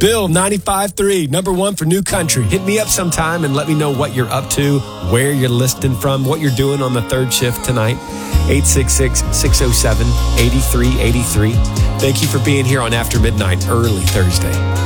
Bill, 95.3, number one for new country. Hit me up sometime and let me know what you're up to, where you're listening from, what you're doing on the third shift tonight. 866-607-8383. Thank you for being here on After Midnight, early Thursday.